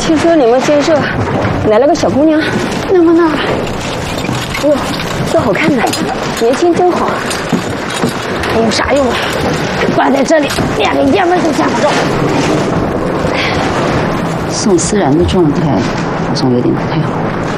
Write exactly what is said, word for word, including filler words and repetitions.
听说你们监舍来了个小姑娘， 那么那， 哎呦，多好看呐，年轻真好。还有啥用啊？挂在这里，两个爷们都吓不着。 宋思然的状态好像有点不太好。